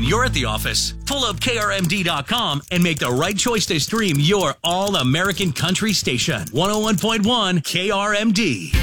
when you're at the office. Pull up KRMD.com and make the right choice to stream your all-American country station. 101.1 KRMD.